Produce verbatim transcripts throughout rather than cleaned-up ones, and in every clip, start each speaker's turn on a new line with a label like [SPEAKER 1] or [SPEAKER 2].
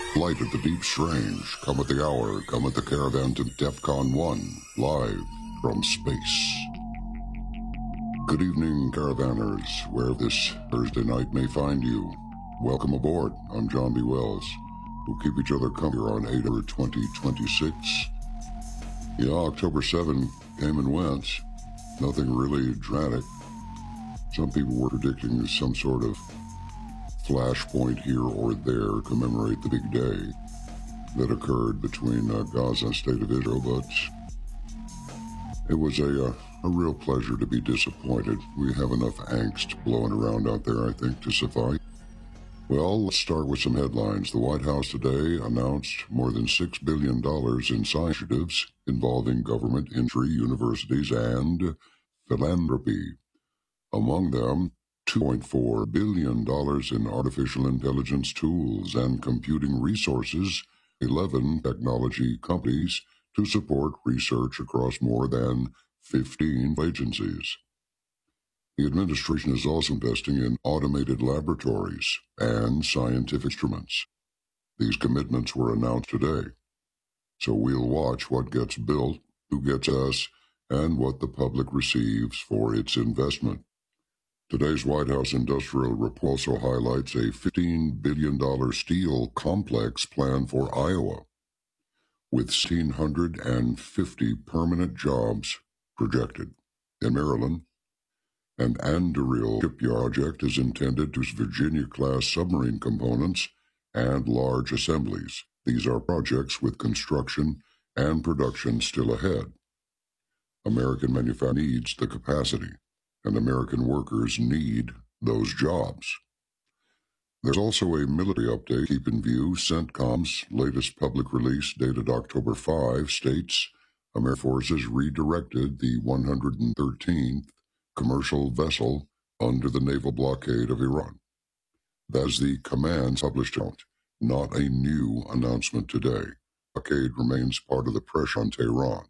[SPEAKER 1] Light of the Deep Strange, come at the hour, come at the caravan to DEFCON one, live from space. Good evening, caravanners, where this Thursday night may find you. Welcome aboard. I'm John B. Wells. We'll keep each other company on April twenty twenty-six. Yeah, October seventh came and went. Nothing really dramatic. Some people were predicting some sort of flashpoint here or there commemorate the big day that occurred between uh, Gaza and State of Israel, but it was a, uh, a real pleasure to be disappointed. We have enough angst blowing around out there, I think, to suffice. Well, let's start with some headlines. The White House today announced more than six billion dollars in science initiatives involving government, industry, universities, and philanthropy. Among them, two point four billion dollars in artificial intelligence tools and computing resources, eleven technology companies to support research across more than fifteen agencies. The administration is also investing in automated laboratories and scientific instruments. These commitments were announced today. So we'll watch what gets built, who gets us, and what the public receives for its investment. Today's White House Industrial Report also highlights a fifteen billion dollars steel complex plan for Iowa, with one thousand six hundred fifty permanent jobs projected. In Maryland, an Anduril shipyard project is intended to Virginia-class submarine components and large assemblies. These are projects with construction and production still ahead. American manufacturing needs the capacity, and American workers need those jobs. There's also a military update. Keep in view, CENTCOM's latest public release dated October fifth states American forces redirected the one hundred thirteenth commercial vessel under the naval blockade of Iran. That's the command's published out, not a new announcement today. Blockade remains part of the pressure on Tehran.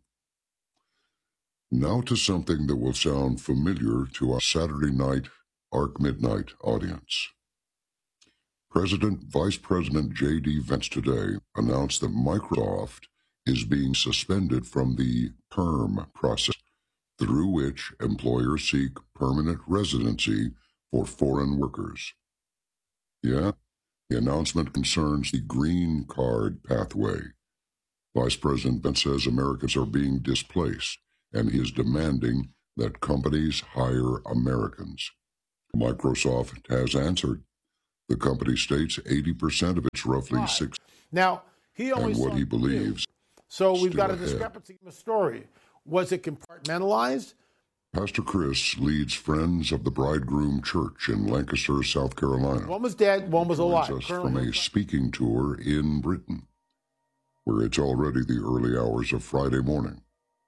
[SPEAKER 1] Now to something that will sound familiar to our Saturday night Arc Midnight audience. President Vice President J D Vance today announced that Microsoft is being suspended from the PERM process, through which employers seek permanent residency for foreign workers. Yeah, the announcement concerns the green card pathway. Vice President Vance says Americans are being displaced, and he is demanding that companies hire Americans. Microsoft has answered. The company states eighty percent of its roughly
[SPEAKER 2] right.
[SPEAKER 1] six.
[SPEAKER 2] Now, he only
[SPEAKER 1] and what he believes.
[SPEAKER 2] So we've got a
[SPEAKER 1] ahead.
[SPEAKER 2] discrepancy in the story. Was it compartmentalized?
[SPEAKER 1] Pastor Chris leads Friends of the Bridegroom Church in Lancaster, South Carolina.
[SPEAKER 2] One was dead, one was alive.
[SPEAKER 1] Us from a speaking tour in Britain, where it's already the early hours of Friday morning.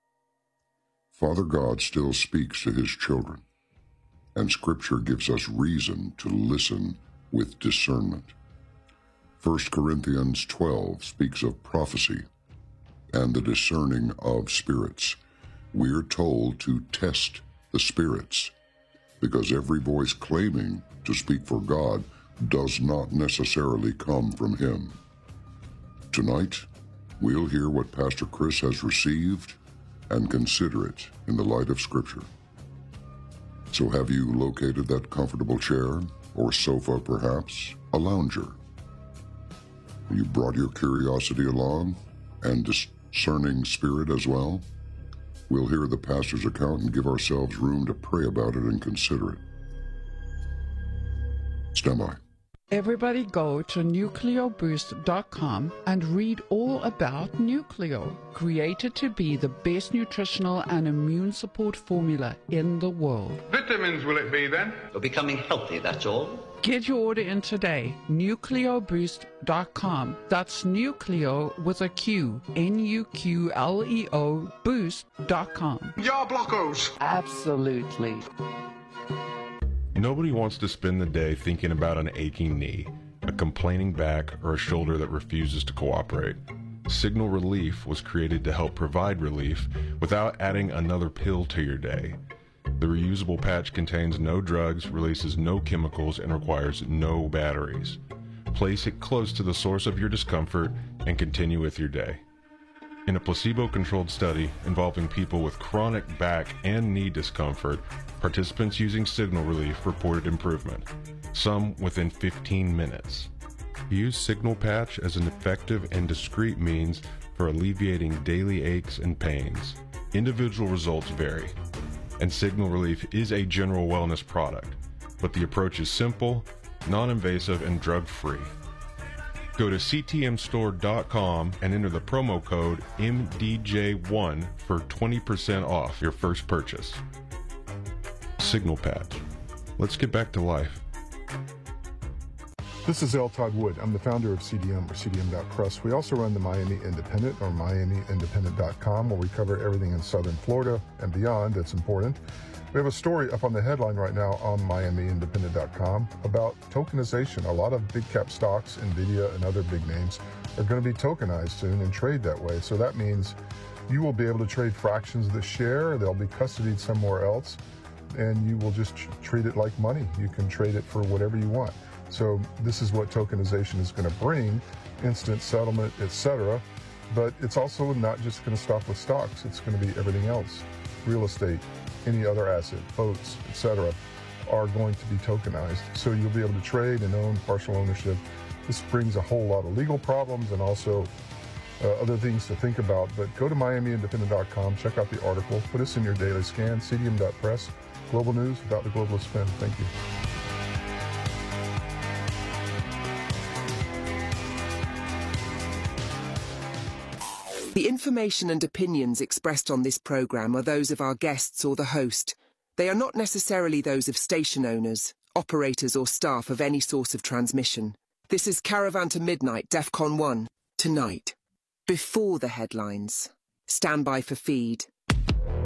[SPEAKER 1] Father God still speaks to his children, and Scripture gives us reason to listen with discernment. First Corinthians twelve speaks of prophecy and the discerning of spirits. We're told to test the spirits, because every voice claiming to speak for God does not necessarily come from him. Tonight, we'll hear what Pastor Chris has received and consider it in the light of Scripture. So have you located that comfortable chair, or sofa perhaps, a lounger? You brought your curiosity along, and discerning spirit as well? We'll hear the pastor's account and give ourselves room to pray about it and consider it. Stand by.
[SPEAKER 3] Everybody go to nucleo boost dot com and read all about Nucleo, created to be the best nutritional and immune support formula in the world.
[SPEAKER 4] Vitamins will it be then?
[SPEAKER 5] You're becoming healthy, that's all.
[SPEAKER 3] Get your order in today, nucleo boost dot com. That's Nucleo with a Q, N U Q L E O, boost dot com.
[SPEAKER 4] Yar blockos!
[SPEAKER 3] Absolutely.
[SPEAKER 6] Nobody wants to spend the day thinking about an aching knee, a complaining back, or a shoulder that refuses to cooperate. Signal Relief was created to help provide relief without adding another pill to your day. The reusable patch contains no drugs, releases no chemicals, and requires no batteries. Place it close to the source of your discomfort and continue with your day. In a placebo-controlled study involving people with chronic back and knee discomfort, participants using Signal Relief reported improvement, some within fifteen minutes. Use Signal Patch as an effective and discreet means for alleviating daily aches and pains. Individual results vary, and Signal Relief is a general wellness product, but the approach is simple, non-invasive, and drug-free. Go to C T M store dot com and enter the promo code M D J one for twenty percent off your first purchase. Signal Patch. Let's get back to life.
[SPEAKER 7] This is L. Todd Wood. I'm the founder of C D M, or C D M dot press. We also run the Miami Independent, or Miami Independent dot com, where we cover everything in Southern Florida and beyond that's important. We have a story up on the headline right now on Miami Independent dot com about tokenization. A lot of big cap stocks, NVIDIA and other big names, are going to be tokenized soon and trade that way. So that means you will be able to trade fractions of the share. They'll be custodied somewhere else, and you will just treat it like money. You can trade it for whatever you want. So this is what tokenization is going to bring, instant settlement, et cetera. But it's also not just going to stop with stocks. It's going to be everything else. Real estate, any other asset, boats, et cetera, are going to be tokenized. So you'll be able to trade and own partial ownership. This brings a whole lot of legal problems and also uh, other things to think about. But go to Miami Independent dot com, check out the article, put us in your daily scan, C D M dot press, global news without the globalist spin. Thank you.
[SPEAKER 8] The information and opinions expressed on this program are those of our guests or the host. They are not necessarily those of station owners, operators or staff of any source of transmission. This is Caravan to Midnight, DEFCON one, tonight. Before the headlines. Stand by for feed.